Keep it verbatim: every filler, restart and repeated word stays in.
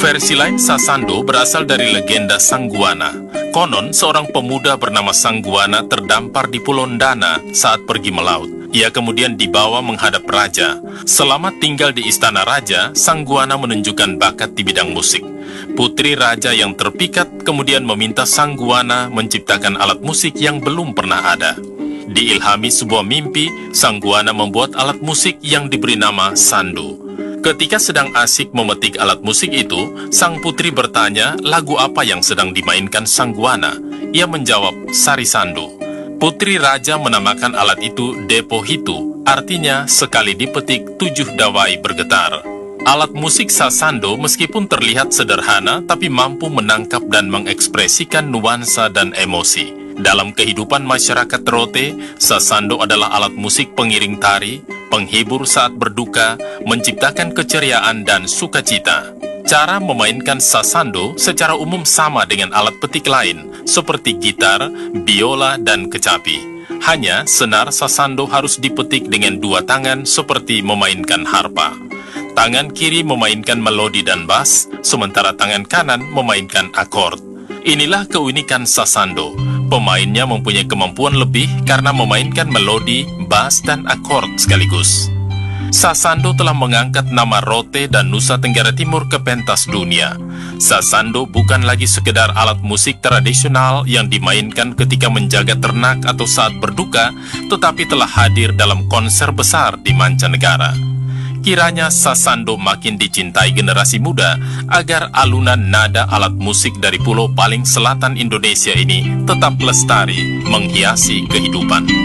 Versi lain Sasando berasal dari legenda Sangguana. Konon, seorang pemuda bernama Sangguana terdampar di Pulau Ndana saat pergi melaut. Ia kemudian dibawa menghadap raja. Selama tinggal di istana raja, Sangguana menunjukkan bakat di bidang musik. Putri raja yang terpikat kemudian meminta Sangguana menciptakan alat musik yang belum pernah ada. Diilhami sebuah mimpi, Sangguana membuat alat musik yang diberi nama Sandu. Ketika sedang asik memetik alat musik itu, sang putri bertanya lagu apa yang sedang dimainkan Sangguana. Ia menjawab, Sari Sandu. Putri raja menamakan alat itu Depohitu, artinya sekali dipetik tujuh dawai bergetar. Alat musik Sasando meskipun terlihat sederhana, tapi mampu menangkap dan mengekspresikan nuansa dan emosi. Dalam kehidupan masyarakat Rote, Sasando adalah alat musik pengiring tari, penghibur saat berduka, menciptakan keceriaan dan sukacita. Cara memainkan Sasando secara umum sama dengan alat petik lain, seperti gitar, biola, dan kecapi. Hanya senar Sasando harus dipetik dengan dua tangan seperti memainkan harpa. Tangan kiri memainkan melodi dan bass, sementara tangan kanan memainkan akord. Inilah keunikan Sasando. Pemainnya mempunyai kemampuan lebih karena memainkan melodi, bass, dan akord sekaligus. Sasando telah mengangkat nama Rote dan Nusa Tenggara Timur ke pentas dunia. Sasando bukan lagi sekedar alat musik tradisional yang dimainkan ketika menjaga ternak atau saat berduka, tetapi telah hadir dalam konser besar di mancanegara. Kiranya Sasando makin dicintai generasi muda agar alunan nada alat musik dari pulau paling selatan Indonesia ini tetap lestari menghiasi kehidupan.